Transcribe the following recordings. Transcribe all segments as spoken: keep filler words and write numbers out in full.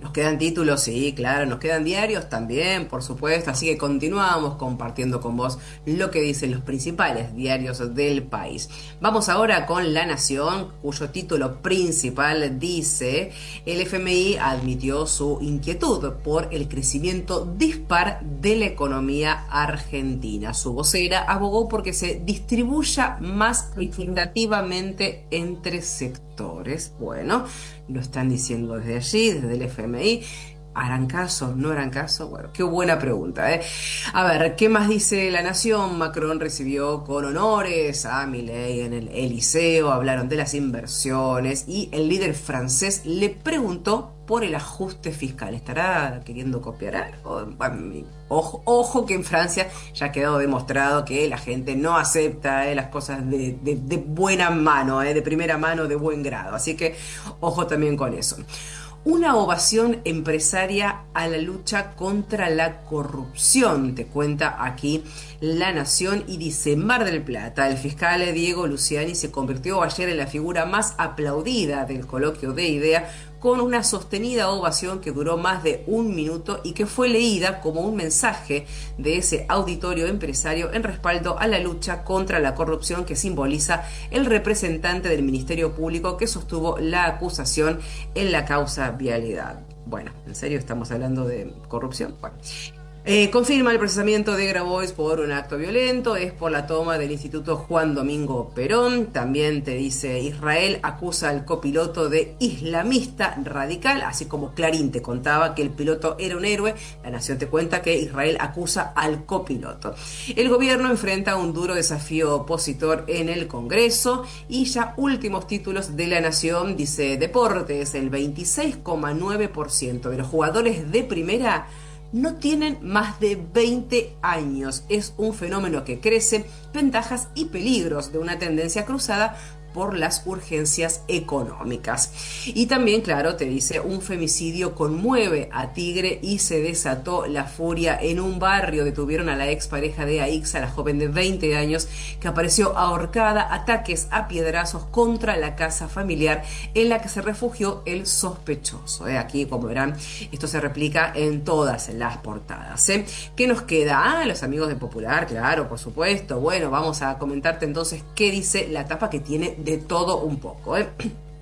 Nos quedan títulos, sí, claro, nos quedan diarios también, por supuesto, así que continuamos compartiendo con vos lo que dicen los principales diarios del país. Vamos ahora con La Nación, cuyo título principal dice: el F M I admitió su inquietud por el crecimiento dispar de la economía argentina. Su vocera abogó porque se distribuya más equitativamente entre sectores. Bueno, lo están diciendo desde allí, desde el F M I. ¿Harán caso? ¿No harán caso? Bueno, qué buena pregunta, ¿eh? A ver, ¿qué más dice La Nación? Macron recibió con honores a Milei en el Eliseo, hablaron de las inversiones y el líder francés le preguntó por el ajuste fiscal. ¿Estará queriendo copiar algo? Bueno, ojo, ojo que en Francia ya ha quedado demostrado que la gente no acepta eh, las cosas de, de, de buena mano, eh, de primera mano, de buen grado. Así que ojo también con eso. Una ovación empresaria a la lucha contra la corrupción, te cuenta aquí La Nación, y dice: Mar del Plata, el fiscal Diego Luciani se convirtió ayer en la figura más aplaudida del coloquio de idea, con una sostenida ovación que duró más de un minuto y que fue leída como un mensaje de ese auditorio empresario en respaldo a la lucha contra la corrupción que simboliza el representante del Ministerio Público que sostuvo la acusación en la causa Vialidad. Bueno, ¿en serio estamos hablando de corrupción? Bueno. Eh, confirma el procesamiento de Grabois por un acto violento, es por la toma del Instituto Juan Domingo Perón. También te dice: Israel acusa al copiloto de islamista radical, así como Clarín te contaba que el piloto era un héroe. La Nación te cuenta que Israel acusa al copiloto. El gobierno enfrenta un duro desafío opositor en el Congreso. Y ya últimos títulos de La Nación, dice Deportes: el veintiséis coma nueve por ciento de los jugadores de primera no tienen más de veinte años. Es un fenómeno que crece, ventajas y peligros de una tendencia cruzada por las urgencias económicas. Y también, claro, te dice: un femicidio conmueve a Tigre y se desató la furia en un barrio. Detuvieron a la expareja de Aixa, la joven de veinte años, que apareció ahorcada, ataques a piedrazos contra la casa familiar en la que se refugió el sospechoso. ¿eh? Aquí, como verán, esto se replica en todas las portadas. ¿eh? ¿Qué nos queda? Ah, los amigos de Popular, claro, por supuesto. Bueno, vamos a comentarte entonces qué dice la tapa, que tiene de todo un poco, ¿eh?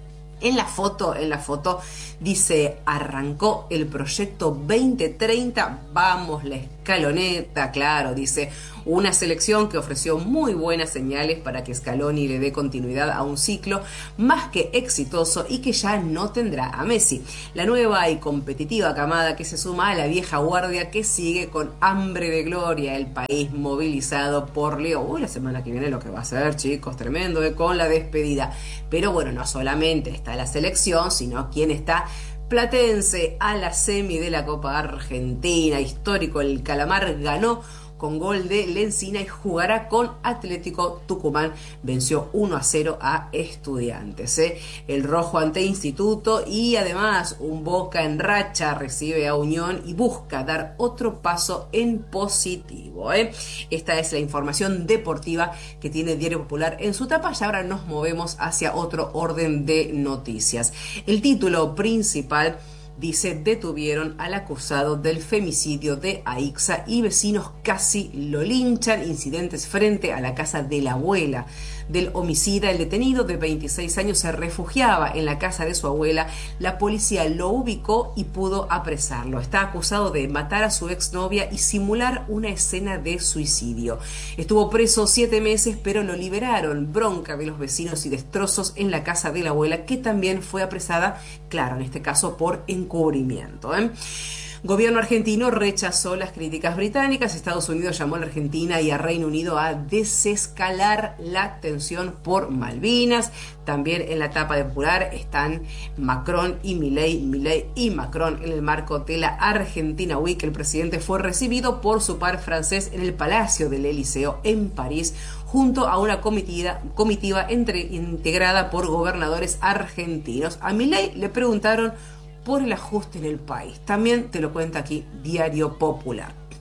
En la foto, en la foto dice: arrancó el proyecto veinte treinta, vamos la escaloneta, claro, dice, una selección que ofreció muy buenas señales para que Scaloni le dé continuidad a un ciclo más que exitoso y que ya no tendrá a Messi. La nueva y competitiva camada que se suma a la vieja guardia que sigue con hambre de gloria, el país movilizado por Leo. Uy, la semana que viene lo que va a ser, chicos, tremendo, ¿eh? Con la despedida. Pero bueno, no solamente está la selección, sino quien está Platense a la semi de la Copa Argentina. Histórico, el Calamar ganó con gol de Lencina y jugará con Atlético Tucumán. Venció uno a cero a Estudiantes. ¿eh? El rojo ante Instituto, y además un Boca en racha recibe a Unión y busca dar otro paso en positivo. ¿eh? Esta es la información deportiva que tiene Diario Popular en su tapa, y ahora nos movemos hacia otro orden de noticias. El título principal dice: detuvieron al acusado del femicidio de Aixa y vecinos casi lo linchan. Incidentes frente a la casa de la abuela del homicida. El detenido de veintiséis años se refugiaba en la casa de su abuela. La policía lo ubicó y pudo apresarlo. Está acusado de matar a su exnovia y simular una escena de suicidio. Estuvo preso siete meses, pero lo liberaron. Bronca de los vecinos y destrozos en la casa de la abuela, que también fue apresada, claro, en este caso por encubrimiento. ¿eh? Gobierno argentino rechazó las críticas británicas. Estados Unidos llamó a la Argentina y a Reino Unido a desescalar la tensión por Malvinas. También en la tapa de Popular están Macron y Milei, Milei y Macron en el marco de la Argentina Week. El presidente fue recibido por su par francés en el Palacio del Eliseo en París, junto a una comitiva, comitiva entre, integrada por gobernadores argentinos. A Milei le preguntaron por el ajuste en el país. También te lo cuenta aquí Diario Popular.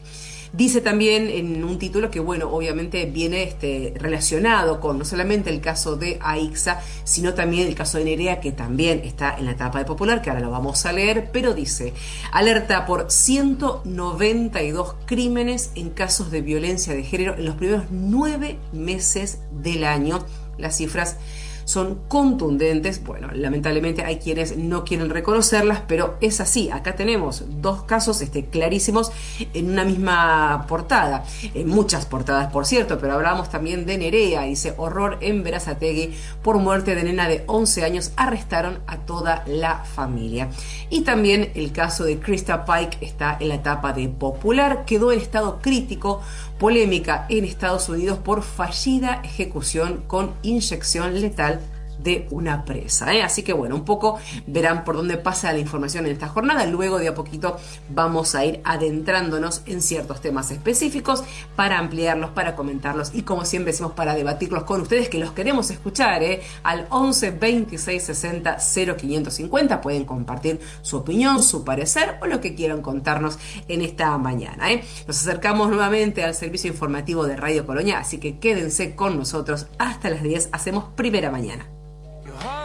Dice también en un título que, bueno, obviamente viene este, relacionado con no solamente el caso de Aixa, sino también el caso de Nerea, que también está en la etapa de Popular, que ahora lo vamos a leer, pero dice: alerta por ciento noventa y dos crímenes en casos de violencia de género en los primeros nueve meses del año. Las cifras son contundentes. Bueno, lamentablemente hay quienes no quieren reconocerlas, pero es así. Acá tenemos dos casos este, clarísimos en una misma portada, en muchas portadas por cierto, pero hablamos también de Nerea. Dice: horror en Berazategui, por muerte de nena de once años, arrestaron a toda la familia. Y también el caso de Krista Pike está en la etapa de Popular, quedó en estado crítico, polémica en Estados Unidos por fallida ejecución con inyección letal de una presa, ¿eh? Así que bueno, un poco verán por dónde pasa la información en esta jornada. Luego de a poquito vamos a ir adentrándonos en ciertos temas específicos para ampliarlos, para comentarlos y, como siempre decimos, para debatirlos con ustedes, que los queremos escuchar, ¿eh? Al once veintiséis sesenta cero quinientos cincuenta pueden compartir su opinión, su parecer o lo que quieran contarnos en esta mañana, ¿eh? Nos acercamos nuevamente al servicio informativo de Radio Colonia, así que quédense con nosotros hasta las diez. Hacemos Primera Mañana.